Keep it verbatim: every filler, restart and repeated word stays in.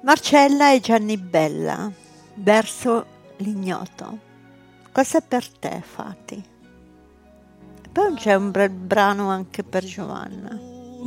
Marcella e Gianni Bella, verso l'ignoto. Questo è per te, Fati. E poi c'è un bel brano anche per Giovanna.